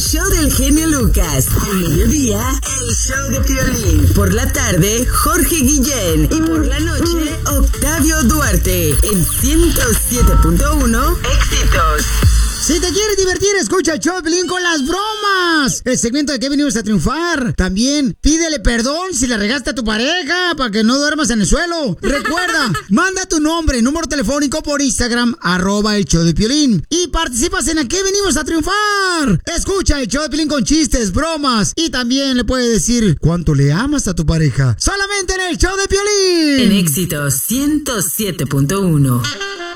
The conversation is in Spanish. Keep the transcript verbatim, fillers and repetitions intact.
show del genio Lucas. Al mediodía, el show de Piolín. Por la tarde, Jorge Guillén. Y por la noche, Octavio Duarte. En ciento siete punto uno, Éxitos. Si te quieres divertir, escucha el show de Piolín con las bromas. El segmento de que venimos a triunfar. También pídele perdón si le regaste a tu pareja para que no duermas en el suelo. Recuerda, manda tu nombre, número telefónico por Instagram, arroba el show de Piolín. Y participas en a qué venimos a triunfar. Escucha el show de Piolín con chistes, bromas. Y también le puedes decir cuánto le amas a tu pareja. Solamente en el show de Piolín. En Éxitos ciento siete punto uno.